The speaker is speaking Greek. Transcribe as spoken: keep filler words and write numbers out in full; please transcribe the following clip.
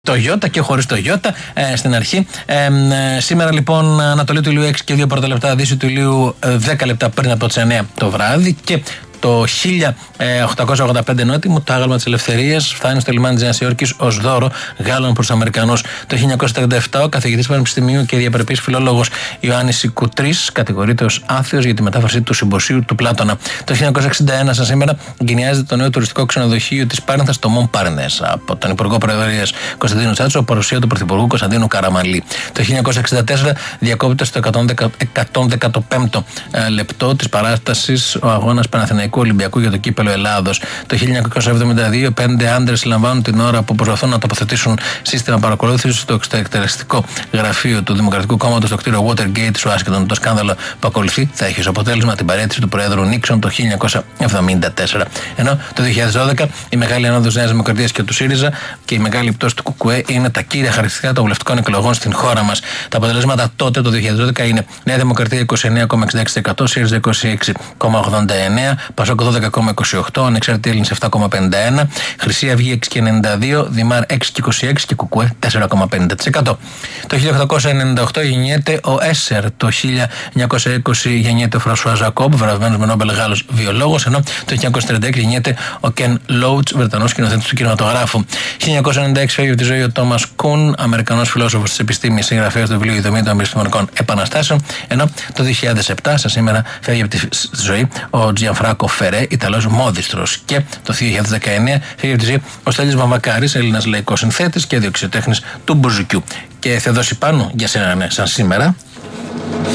Το Ιώτα και χωρίς το Ιώτα ε, στην αρχή. Ε, ε, σήμερα λοιπόν Ανατολή του Ηλίου έξι και δύο πρώτα λεπτά, Δύση του Ηλίου ε, δέκα λεπτά πριν από τις εννιά το βράδυ. Και το χίλια οκτακόσια ογδόντα πέντε νότιμο, το άγαλμα της ελευθερίας φτάνει στο λιμάνι της Νέας Υόρκης ως δώρο Γάλλων προς Αμερικανούς. Το χίλια εννιακόσια τριάντα επτά ο καθηγητής πανεπιστημίου και διαπρεπής φιλόλογος Ιωάννης Κουτρής κατηγορείται ως άθεος για τη μετάφραση του συμποσίου του Πλάτωνα. Το χίλια εννιακόσια εξήντα ένα, σαν σήμερα, εγκαινιάζεται το νέο τουριστικό ξενοδοχείο της Πάρνηθας στο Μον Πάρνες από τον Υπουργό Προεδρίας Κωνσταντίνο Τσάτσο, παρουσία του Πρωθυπουργού Κωνσταντίνου Καραμανλή. Το χίλια εννιακόσια εξήντα τέσσερα διακόπτεται στο εκατόν δεκαπέμπτο λεπτό της παράστασης ο αγώνας Παναθηναϊκού Ολυμπιακού για το κύπελο Ελλάδος. Το χίλια εννιακόσια εβδομήντα δύο πέντε άντρες συλλαμβάνουν την ώρα που προσπαθούν να τοποθετήσουν σύστημα παρακολούθησης στο εκτελεστικό γραφείο του Δημοκρατικού Κόμματος στο κτίριο Watergate στο Ουάσιγκτον. Το σκάνδαλο που ακολουθεί θα έχει ως αποτέλεσμα την παρέτηση του Προέδρου Νίξον το χίλια εννιακόσια εβδομήντα τέσσερα. Ενώ το δύο χιλιάδες δώδεκα η μεγάλη ανάδοση Νέας Δημοκρατίας και του ΣΥΡΙΖΑ και η μεγάλη πτώση του ΚΚΕ είναι τα κύρια χαρακτηριστικά των βουλευτικών εκλογών στην χώρα μας. Τα αποτελέσματα τότε το δύο χιλιάδες δώδεκα είναι Νέα Δημοκρατία είκοσι εννέα κόμμα εξήντα έξι τοις εκατό, ΣΥΡΙΖΑ είκοσι έξι κόμμα ογδόντα εννέα, Πασόκ δώδεκα κόμμα είκοσι οκτώ, Ανεξάρτητοι Έλληνες επτά κόμμα πενήντα ένα, Χρυσή Αυγή έξι κόμμα ενενήντα δύο, Δημάρ έξι κόμμα είκοσι έξι και ΚΚΕ τέσσερα κόμμα πενήντα τοις εκατό. Το χίλια οκτακόσια ενενήντα οκτώ γεννιέται ο Έσσερ. Το χίλια εννιακόσια είκοσι γεννιέται ο Φρανσουά Ζακόμπ, βραβευμένος με Νόμπελ Γάλλος βιολόγος, ενώ το χίλια εννιακόσια τριάντα έξι γεννιέται ο Κεν Λόουτς, Βρετανός σκηνοθέτης του κινηματογράφου. χίλια εννιακόσια ενενήντα έξι φεύγει από τη ζωή ο Τόμας Κουν, Αμερικανός φιλόσοφος της επιστήμης, συγγραφέας του βιβλίου Η δομή των επιστημονικών επαναστάσεων, ενώ το δύο χιλιάδες επτά, σαν σήμερα, φεύγει από τη ζωή ο Τζιανφράνκο Φερέ, Ιταλός μόδιστρος. Και το δύο χιλιάδες δεκαεννέα φεύγει από τη ζωή ο Στέλιος Βαμβακάρης, Έλληνας λαϊκός συνθέτης και διοξιοτέχνης του μπουζουκιού. Και θα δώσει πάνω για σένα, ναι, σαν σήμερα.